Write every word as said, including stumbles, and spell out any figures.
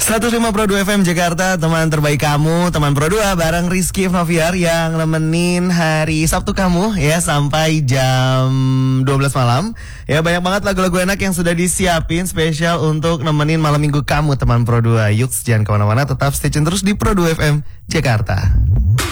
seratus lima Pro dua F M Jakarta, teman terbaik kamu, teman Pro dua bareng Rizky Noviar yang nemenin hari Sabtu kamu ya sampai jam dua belas malam. Ya banyak banget lagu-lagu enak yang sudah disiapin spesial untuk nemenin malam minggu kamu teman Pro dua. Yuk jangan kemana-mana, tetap stay tune terus di Pro dua F M Jakarta.